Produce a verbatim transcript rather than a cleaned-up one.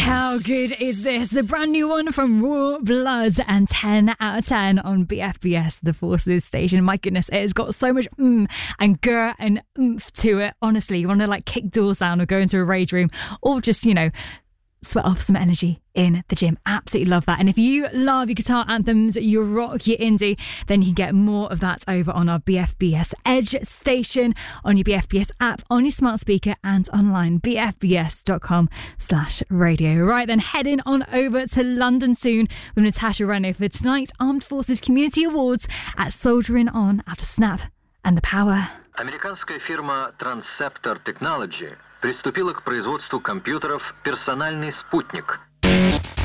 How good is this? The brand new one from Royal Blood and ten out of ten on B F B S, the Forces station. My goodness, it has got so much mm and grr and oomph to it. Honestly, you want to like kick doors down or go into a rage room or just, you know, sweat off some energy in the gym. Absolutely love that. And if you love your guitar anthems, your rock, your indie, then you can get more of that over on our B F B S Edge station, on your B F B S app, on your smart speaker and online, b f b s dot com slash radio. Right then, heading on over to London soon with Natasha Reno for tonight's Armed Forces Community Awards at Soldiering On out of Snap and The Power. Американская фирма Transceptor Technology приступила к производству компьютеров «Персональный спутник».